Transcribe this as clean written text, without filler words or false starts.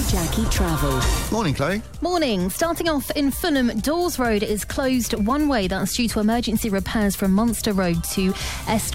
Jackie Travel. Morning, Chloe. Morning. Starting off in Fulham, Dawes Road is closed one way. That's due to emergency repairs from Monster Road to Est